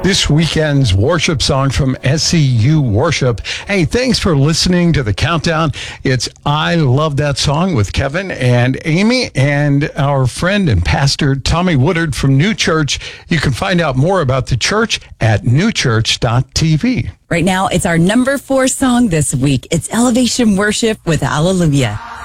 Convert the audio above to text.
This weekend's worship song from SCU Worship. Hey, thanks for listening to the countdown. It's I Love That Song with Kevin and Amy and our friend and pastor Tommy Woodard from New Church. You can find out more about the church at newchurch.tv. Right now, it's our number 4 song this week. It's Elevation Worship with Hallelujah.